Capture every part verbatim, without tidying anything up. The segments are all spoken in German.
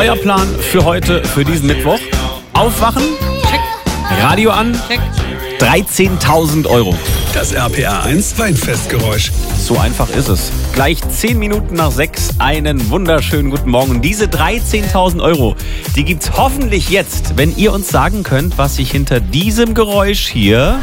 Euer Plan für heute, für diesen Mittwoch? Aufwachen, check. Radio an, check. dreizehntausend Euro. Das R P R eins Weinfestgeräusch. So einfach ist es. Gleich zehn Minuten nach sechs, einen wunderschönen guten Morgen. Und diese dreizehntausend Euro, die gibt's hoffentlich jetzt, wenn ihr uns sagen könnt, was sich hinter diesem Geräusch hier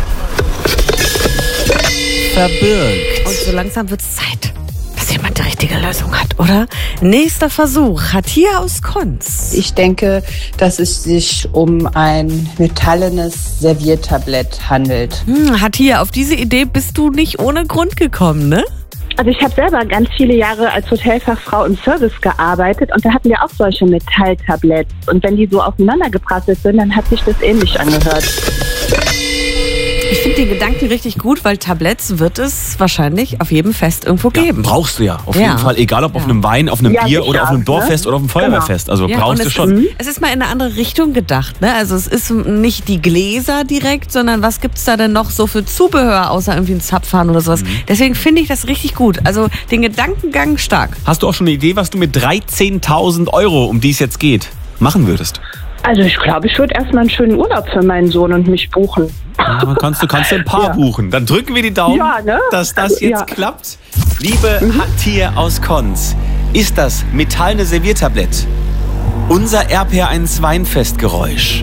verbirgt. Und so langsam wird's Zeit, dass jemand die richtige Lösung hat, oder? Nächster Versuch, Hatia aus Konz. Ich denke, dass es sich um ein metallenes Serviertablett handelt. Hm, Hatia, auf diese Idee bist du nicht ohne Grund gekommen, ne? Also ich habe selber ganz viele Jahre als Hotelfachfrau im Service gearbeitet und da hatten wir auch solche Metalltabletts. Und wenn die so aufeinander geprasselt sind, dann hat sich das ähnlich angehört. Ich finde den Gedanken richtig gut, weil Tabletts wird es wahrscheinlich auf jedem Fest irgendwo Ja, geben. brauchst du ja, auf Ja. jeden Fall. Egal ob auf Ja. einem Wein, auf einem Ja, Bier sicher, oder auf einem ne? Dorffest oder auf einem Feuerwehrfest. Also Ja, brauchst und du es schon. Ist, es ist mal in eine andere Richtung gedacht, ne? Also es ist nicht die Gläser direkt, sondern was gibt's da denn noch so für Zubehör, außer irgendwie ein Zapfhahn oder sowas. Mhm. Deswegen finde ich das richtig gut. Also den Gedankengang stark. Hast du auch schon eine Idee, was du mit dreizehntausend Euro, um die es jetzt geht, machen würdest? Also ich glaube, ich würde erstmal einen schönen Urlaub für meinen Sohn und mich buchen. Ja, man kannst, du kannst ein paar Ja. buchen. Dann drücken wir die Daumen, Ja, ne? dass das jetzt Ja. klappt. Liebe Hatia aus Konz, ist das metallene Serviertablett unser R P R eins Weinfestgeräusch?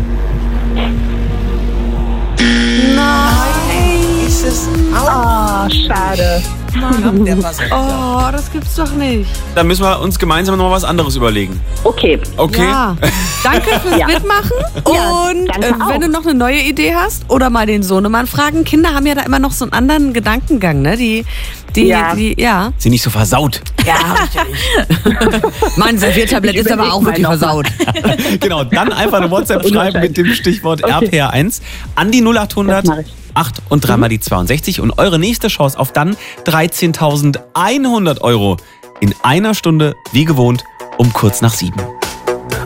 Nein! Ist es Oh, schade. Oh, das gibt's doch nicht. Dann müssen wir uns gemeinsam noch was anderes überlegen. Okay. Okay? Ja. Danke fürs Ja. Mitmachen. Ja, Und danke äh, auch. wenn du noch eine neue Idee hast oder mal den Sohnemann fragen, Kinder haben ja da immer noch so einen anderen Gedankengang, ne? Die, die, Ja. die, ja. Sie nicht so versaut. Ja, mein Serviertablett Ich ist aber überleg auch mal wirklich noch mal. versaut. Genau, dann einfach eine WhatsApp schreiben mit dem Stichwort Okay. R P R eins an die null achthundert Das mach ich. acht und dreimal die zweiundsechzig und eure nächste Chance auf dann dreizehntausendeinhundert Euro in einer Stunde, wie gewohnt, um kurz nach sieben.